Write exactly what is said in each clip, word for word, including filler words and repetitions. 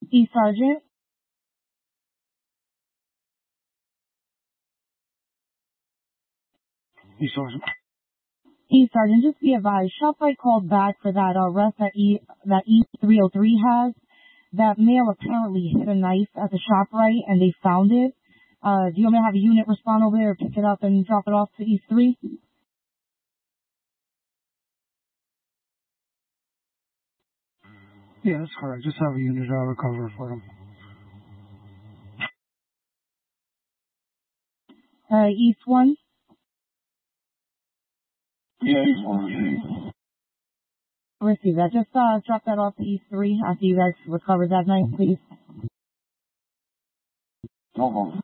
E Sergeant. E Sergeant. E Sergeant, just be advised, ShopRite called back for that arrest that E that E three oh three has. That male apparently hid a knife at the ShopRite and they found it. Uh, do you want me to have a unit respond over there, pick it up and drop it off to E three? Yeah, that's correct. Just have a unit uh, recover for them. Uh, East one. Yeah, East one. Receive that. Just uh, drop that off to E three after you guys recover that knife, please. No problem.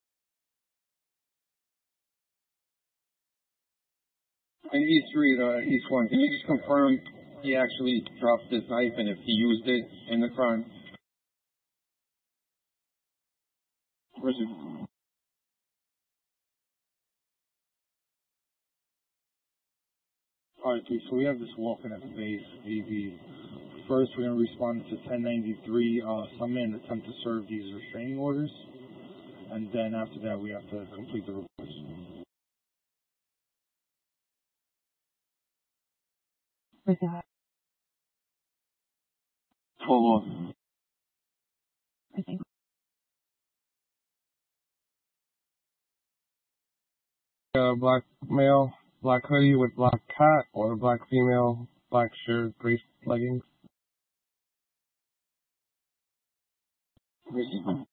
And E three, the East one, can you just confirm he actually dropped this knife and if he used it in the crime? Receive. Alright, so we have this walking at the base, A V. First, we're going to respond to ten ninety-three, uh, some man attempt to serve these restraining orders. And then after that, we have to complete the reports. Receive that. Full on. Receive. Uh, black male, black hoodie with black hat, or black female, black shirt, gray leggings. Receive.